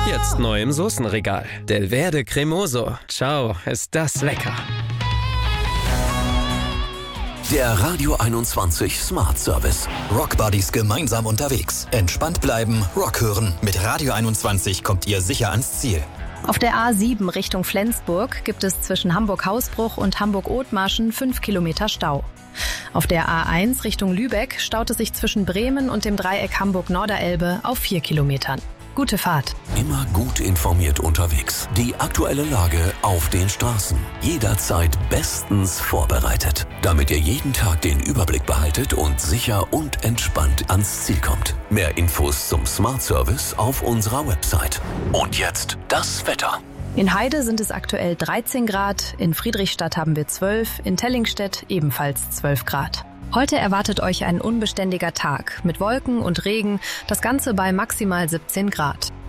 Jetzt neu im Soßenregal. Del Verde Cremoso. Ciao, ist das lecker. Der Radio 21 Smart Service. Rock Buddies gemeinsam unterwegs. Entspannt bleiben, Rock hören. Mit Radio 21 kommt ihr sicher ans Ziel. Auf der A7 Richtung Flensburg gibt es zwischen Hamburg-Hausbruch und Hamburg-Othmarschen 5 Kilometer Stau. Auf der A1 Richtung Lübeck staut es sich zwischen Bremen und dem Dreieck Hamburg-Norderelbe auf 4 Kilometern. Gute Fahrt. Immer gut informiert unterwegs. Die aktuelle Lage auf den Straßen. Jederzeit bestens vorbereitet. Damit ihr jeden Tag den Überblick behaltet und sicher und entspannt ans Ziel kommt. Mehr Infos zum Smart Service auf unserer Website. Und jetzt das Wetter. In Heide sind es aktuell 13 Grad, in Friedrichstadt haben wir 12, in Tellingstedt ebenfalls 12 Grad. Heute erwartet euch ein unbeständiger Tag mit Wolken und Regen, das Ganze bei maximal 17 Grad.